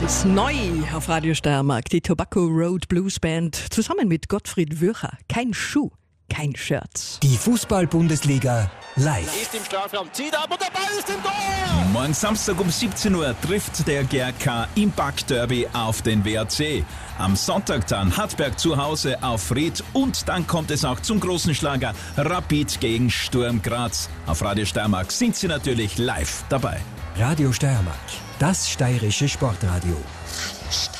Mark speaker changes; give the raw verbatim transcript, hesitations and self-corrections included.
Speaker 1: ist neu auf Radio Steiermark, die Tobacco Road Blues Band, zusammen mit Gottfried Würcher. Kein Schuh, kein Shirt.
Speaker 2: Die Fußball-Bundesliga live.
Speaker 3: Ist im Strafraum, zieht ab und der Ball ist im Tor!
Speaker 4: Morgen Samstag um siebzehn Uhr trifft der G R K im Backderby auf den W R C. Am Sonntag dann Hartberg zu Hause auf Ried und dann kommt es auch zum großen Schlager Rapid gegen Sturm Graz. Auf Radio Steiermark sind Sie natürlich live dabei.
Speaker 2: Radio Steiermark, das steirische Sportradio.
Speaker 5: Radio